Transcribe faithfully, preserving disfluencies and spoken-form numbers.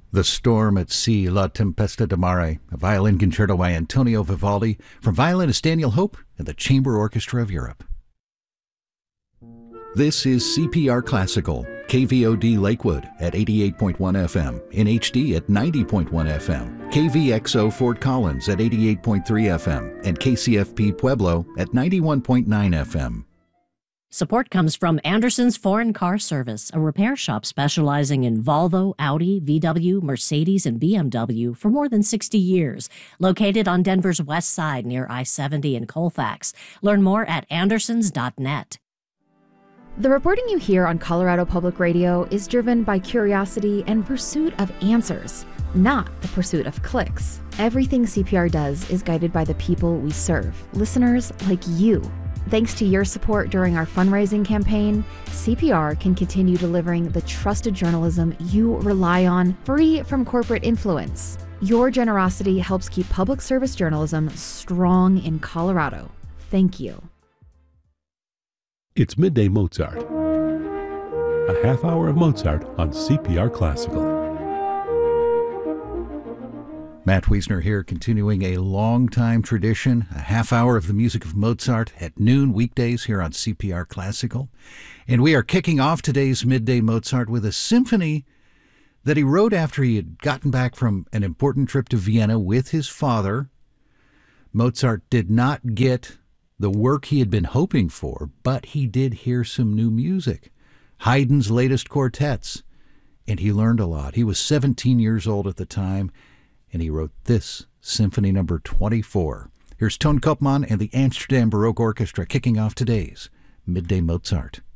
The Storm at Sea, La Tempesta di Mare, a violin concerto by Antonio Vivaldi, from violinist Daniel Hope and the Chamber Orchestra of Europe. This is C P R Classical, K V O D Lakewood at eighty-eight point one F M, in H D at ninety point one F M, K V X O Fort Collins at eighty-eight point three F M, and K C F P Pueblo at ninety-one point nine F M. Support comes from Anderson's Foreign Car Service, a repair shop specializing in Volvo, Audi, V W, Mercedes, and B M W for more than sixty years. Located on Denver's west side near I seventy in Colfax. Learn more at andersons dot net. The reporting you hear on Colorado Public Radio is driven by curiosity and pursuit of answers, not the pursuit of clicks. Everything C P R does is guided by the people we serve, listeners like you. Thanks to your support during our fundraising campaign, C P R can continue delivering the trusted journalism you rely on, free from corporate influence. Your generosity helps keep public service journalism strong in Colorado. Thank you. It's Midday Mozart, a half hour of Mozart on C P R Classical. Matt Wiesner here, continuing a long-time tradition, a half hour of the music of Mozart at noon weekdays here on C P R Classical. And we are kicking off today's Midday Mozart with a symphony that he wrote after he had gotten back from an important trip to Vienna with his father. Mozart did not get the work he had been hoping for, but he did hear some new music, Haydn's latest quartets, and he learned a lot. He was seventeen years old at the time, and he wrote this, Symphony Number twenty-four. Here's Toon Koopman and the Amsterdam Baroque Orchestra kicking off today's Midday Mozart.